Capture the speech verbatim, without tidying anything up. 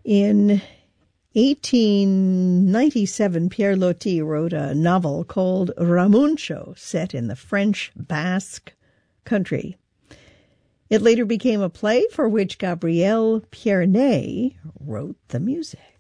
In eighteen ninety-seven, Pierre Loti wrote a novel called Ramuncho, set in the French Basque country. It later became a play for which Gabriel Pierné wrote the music.